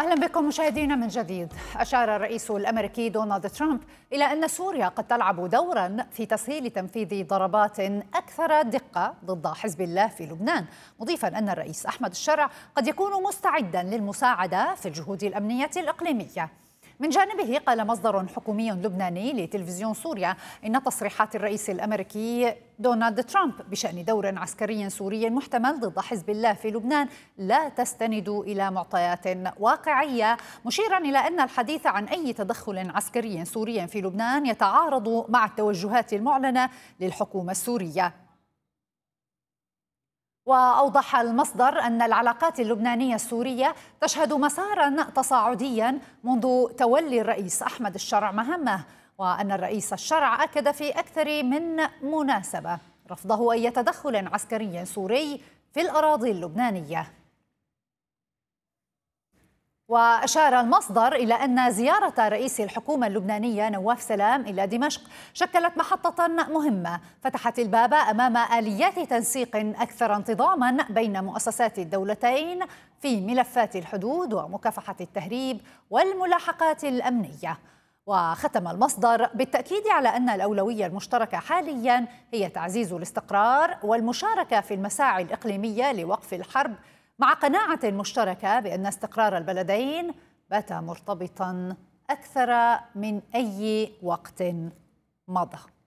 أهلا بكم مشاهدينا من جديد. أشار الرئيس الأمريكي دونالد ترامب إلى أن سوريا قد تلعب دورا في تسهيل تنفيذ ضربات أكثر دقة ضد حزب الله في لبنان، مضيفا أن الرئيس أحمد الشرع قد يكون مستعدا للمساعدة في الجهود الأمنية الإقليمية. من جانبه قال مصدر حكومي لبناني لتلفزيون سوريا إن تصريحات الرئيس الأمريكي دونالد ترامب بشأن دور عسكري سوري محتمل ضد حزب الله في لبنان لا تستند إلى معطيات واقعية، مشيرا إلى أن الحديث عن أي تدخل عسكري سوري في لبنان يتعارض مع التوجهات المعلنة للحكومة السورية. وأوضح المصدر أن العلاقات اللبنانية السورية تشهد مسارا تصاعديا منذ تولي الرئيس أحمد الشرع مهامه، وأن الرئيس الشرع أكد في أكثر من مناسبة رفضه أي تدخل عسكري سوري في الأراضي اللبنانية. وأشار المصدر إلى أن زيارة رئيس الحكومة اللبنانية نواف سلام إلى دمشق شكلت محطة مهمة فتحت الباب أمام آليات تنسيق أكثر انتظاما بين مؤسسات الدولتين في ملفات الحدود ومكافحة التهريب والملاحقات الأمنية. وختم المصدر بالتأكيد على أن الأولوية المشتركة حاليا هي تعزيز الاستقرار والمشاركة في المساعي الإقليمية لوقف الحرب، مع قناعة مشتركة بأن استقرار البلدين بات مرتبطا أكثر من أي وقت مضى.